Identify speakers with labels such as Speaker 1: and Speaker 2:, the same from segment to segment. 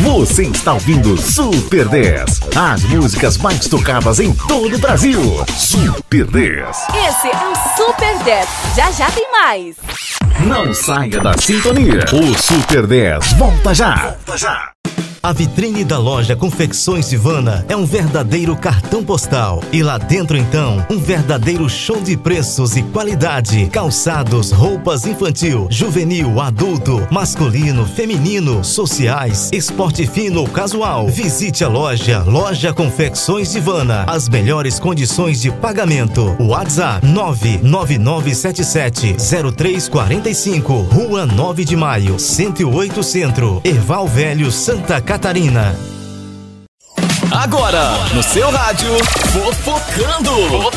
Speaker 1: Você está ouvindo Super 10. As músicas mais tocadas em todo o Brasil. Super 10.
Speaker 2: Esse é o Super 10. Já já tem mais.
Speaker 1: Não saia da sintonia. O Super 10 volta já.
Speaker 3: A vitrine da loja Confecções Ivana é um verdadeiro cartão postal. E lá dentro, então, um verdadeiro show de preços e qualidade. Calçados, roupas infantil, juvenil, adulto, masculino, feminino, sociais, esporte fino ou casual. Visite a Loja Confecções Ivana. As melhores condições de pagamento. WhatsApp 999770345. Rua 9 de Maio, 108 Centro. Erval Velho, Santa Catarina.
Speaker 4: Agora, no seu rádio, Fofocando.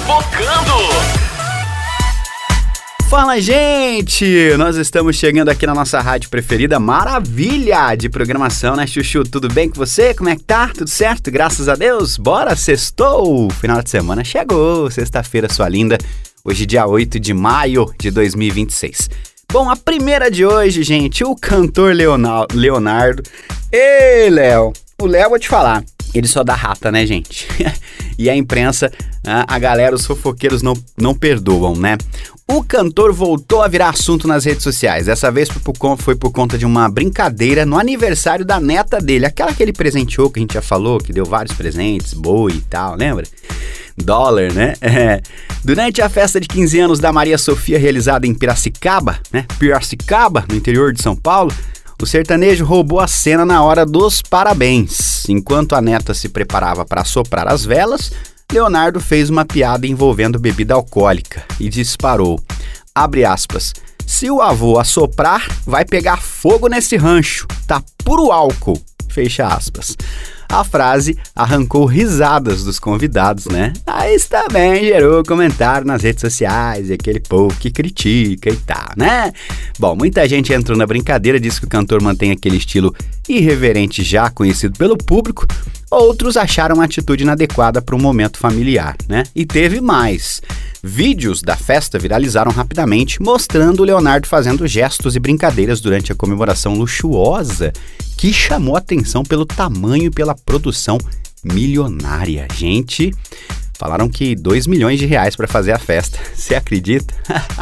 Speaker 5: Fala, gente! Nós estamos chegando aqui na nossa rádio preferida. Maravilha de programação, né, Chuchu? Tudo bem com você? Como é que tá? Tudo certo? Graças a Deus? Bora, sextou! Final de semana chegou, sexta-feira, sua linda. Hoje, dia 8 de maio de 2026. Bom, a primeira de hoje, gente, o cantor Leonardo. Ei, Léo! O Léo, vou te falar, ele só dá rata, né, gente? E a imprensa, a galera, os fofoqueiros não perdoam, né? O cantor voltou a virar assunto nas redes sociais. Dessa vez foi por conta de uma brincadeira no aniversário da neta dele. Aquela que ele presenteou, que a gente já falou, que deu vários presentes, boi e tal, lembra? Dólar, né? Durante a festa de 15 anos da Maria Sofia, realizada em Piracicaba, né? Piracicaba, no interior de São Paulo, o sertanejo roubou a cena na hora dos parabéns. Enquanto a neta se preparava para soprar as velas, Leonardo fez uma piada envolvendo bebida alcoólica e disparou, abre aspas, se o avô assoprar, vai pegar fogo nesse rancho, tá puro álcool, fecha aspas. A frase arrancou risadas dos convidados, né? Aí isso também gerou comentário nas redes sociais e aquele povo que critica e tal, né? Bom, muita gente entrou na brincadeira, disse que o cantor mantém aquele estilo irreverente já conhecido pelo público. Outros acharam a atitude inadequada para um momento familiar, né? E teve mais. Vídeos da festa viralizaram rapidamente, mostrando o Leonardo fazendo gestos e brincadeiras durante a comemoração luxuosa, que chamou atenção pelo tamanho e pela produção milionária. Gente, falaram que 2 milhões de reais para fazer a festa. Você acredita?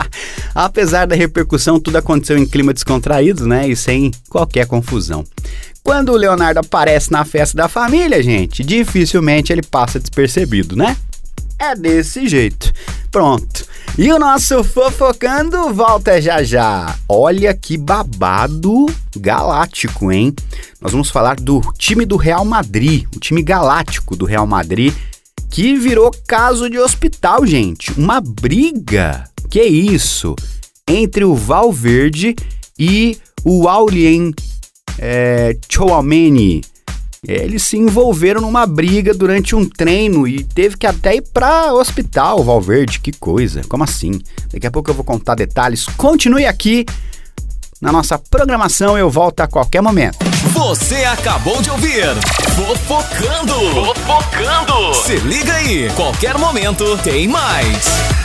Speaker 5: Apesar da repercussão, tudo aconteceu em clima descontraído, né? E sem qualquer confusão. Quando o Leonardo aparece na festa da família, gente, dificilmente ele passa despercebido, né? É desse jeito. Pronto. E o nosso Fofocando volta já já. Olha que babado galáctico, hein? Nós vamos falar do time do Real Madrid, o time galáctico do Real Madrid, que virou caso de hospital, gente. Uma briga, que isso? Entre o Valverde e o Aurélien Tchouaméni. Eles se envolveram numa briga durante um treino e teve que até ir para hospital, Valverde. Que coisa, como assim? Daqui a pouco eu vou contar detalhes. Continue aqui na nossa programação, eu volto a qualquer momento.
Speaker 4: Você acabou de ouvir Fofocando. Se liga aí, qualquer momento tem mais.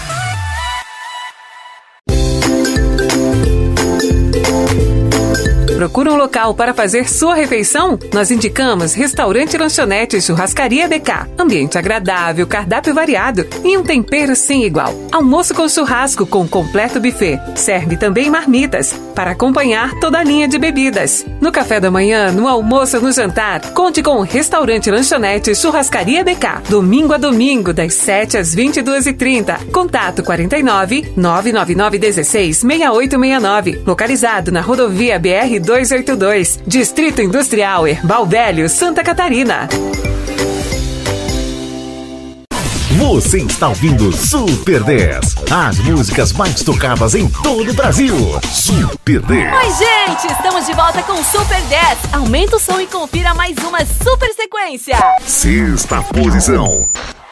Speaker 6: Procura um local para fazer sua refeição? Nós indicamos Restaurante Lanchonete Churrascaria BK. Ambiente agradável, cardápio variado e um tempero sem igual. Almoço com churrasco com completo buffet. Serve também marmitas para acompanhar toda a linha de bebidas. No café da manhã, no almoço ou no jantar, conte com o Restaurante Lanchonete Churrascaria BK. Domingo a domingo, das 7 às 22h30. Contato 49 999 16 6869. Localizado na rodovia BR 282, Distrito Industrial Erval Velho, Santa Catarina.
Speaker 1: Você está ouvindo Super 10. As músicas mais tocadas em todo o Brasil. Super 10.
Speaker 2: Oi, gente! Estamos de volta com o Super 10. Aumenta o som e confira mais uma super sequência.
Speaker 1: Sexta posição.